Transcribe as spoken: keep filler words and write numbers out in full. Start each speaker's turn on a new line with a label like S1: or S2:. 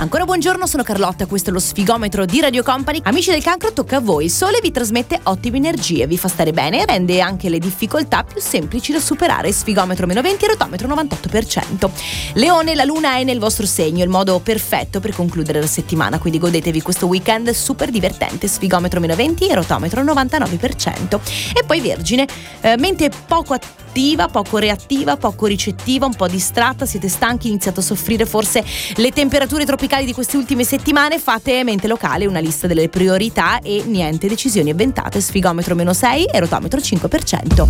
S1: Ancora buongiorno, sono Carlotta, questo è lo sfigometro di Radio Company. Amici del cancro, tocca a voi. Il sole vi trasmette ottime energie, vi fa stare bene e rende anche le difficoltà più semplici da superare. Sfigometro meno venti e rotometro novantotto per cento. Leone, la luna è nel vostro segno, il modo perfetto per concludere la settimana, quindi godetevi questo weekend super divertente. Sfigometro meno venti e rotometro novantanove per cento. E poi Vergine, eh, mente poco attiva, poco reattiva, poco ricettiva, un po' distratta, siete stanchi, iniziate a soffrire forse le temperature tropicali di queste ultime settimane. Fate mente locale, una lista delle priorità e niente decisioni avventate. Sfigometro meno sei e rotometro cinque per cento.